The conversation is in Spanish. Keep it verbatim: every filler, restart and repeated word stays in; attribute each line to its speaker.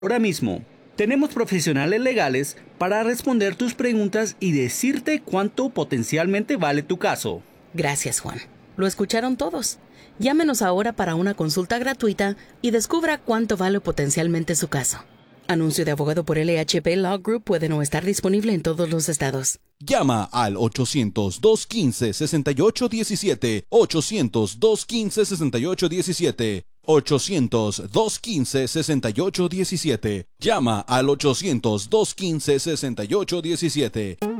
Speaker 1: Ahora mismo, tenemos profesionales legales para responder tus preguntas y decirte cuánto potencialmente vale tu caso.
Speaker 2: Gracias, Juan. Lo escucharon todos. Llámenos ahora para una consulta gratuita y descubra cuánto vale potencialmente su caso. Anuncio de abogado por L H P Law Group puede no estar disponible en todos los estados.
Speaker 3: Llama al ochocientos, dos quince, sesenta y ocho diecisiete, ochocientos, dos quince, sesenta y ocho diecisiete, ochocientos, dos quince, sesenta y ocho diecisiete. Llama al ochocientos, dos quince, sesenta y ocho diecisiete.